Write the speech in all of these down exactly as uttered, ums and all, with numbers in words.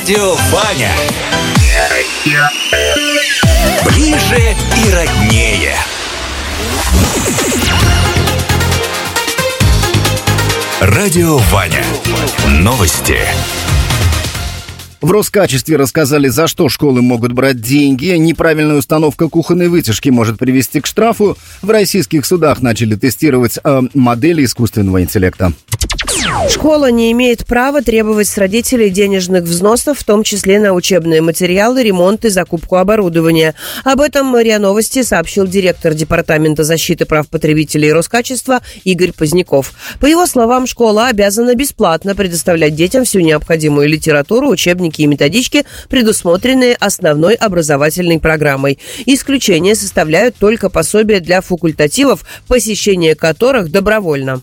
Радио Ваня. Ближе и роднее. Радио Ваня. Новости. В Роскачестве рассказали, за что школы могут брать деньги. Неправильная установка кухонной вытяжки может привести к штрафу. В российских судах начали тестировать э, модели искусственного интеллекта. Школа не имеет права требовать с родителей денежных взносов, в том числе на учебные материалы, ремонт и закупку оборудования. Об этом РИА Новости сообщил директор Департамента защиты прав потребителей Роскачества Игорь Поздняков. По его словам, школа обязана бесплатно предоставлять детям всю необходимую литературу, учебники и методички, предусмотренные основной образовательной программой. Исключение составляют только пособия для факультативов, посещение которых добровольно.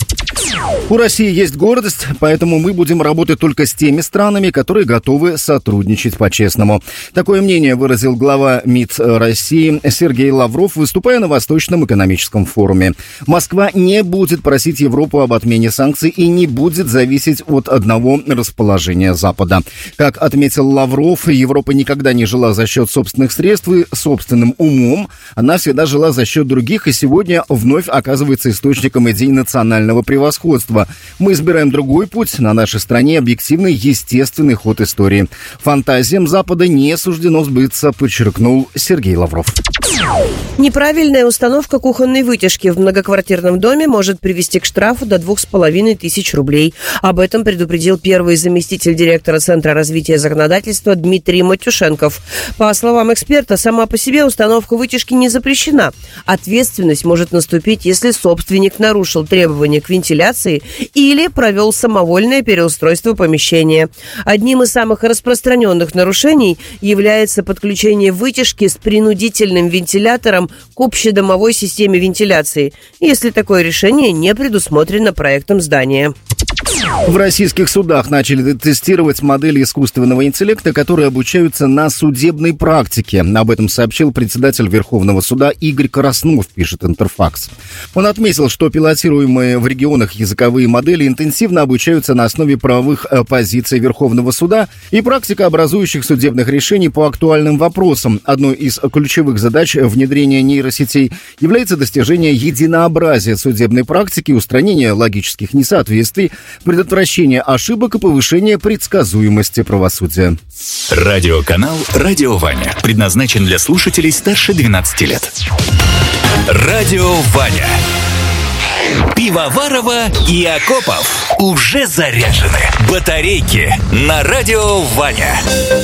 У России есть гордость, поэтому мы будем работать только с теми странами, которые готовы сотрудничать по-честному. Такое мнение выразил глава МИД России Сергей Лавров, выступая на Восточном экономическом форуме. Москва не будет просить Европу об отмене санкций и не будет зависеть от одного расположения Запада. Как отметил Лавров, Европа никогда не жила за счет собственных средств и собственным умом. Она всегда жила за счет других и сегодня вновь оказывается источником идей национального превосходства. Мы избираем другой путь. На нашей стране объективный, естественный ход истории. Фантазиям Запада не суждено сбыться, подчеркнул Сергей Лавров. Неправильная установка кухонной вытяжки в многоквартирном доме может привести к штрафу до двух с половиной тысяч рублей. Об этом предупредил первый заместитель директора Центра развития законодательства Дмитрий Матюшенков. По словам эксперта, сама по себе установка вытяжки не запрещена. Ответственность может наступить, если собственник нарушил требования к вентиляции или провел самовольное переустройство помещения. Одним из самых распространенных нарушений является подключение вытяжки с принудительным вентилятором к общедомовой системе вентиляции, если такое решение не предусмотрено проектом здания. В российских судах начали тестировать модели искусственного интеллекта, которые обучаются на судебной практике. Об этом сообщил председатель Верховного суда Игорь Краснов, пишет Интерфакс. Он отметил, что пилотируемые в регионах языковые модели интенсивно обучаются на основе правовых позиций Верховного суда и практикообразующих судебных решений по актуальным вопросам. Одной из ключевых задач внедрения нейросетей является достижение единообразия судебной практики, устранение логических несоответствий, предотвращение ошибок и повышение предсказуемости правосудия. Радиоканал «Радио Ваня» предназначен для слушателей старше двенадцати лет. Радио Ваня. Пивоварова и Акопов уже заряжены. Батарейки на Радио Ваня.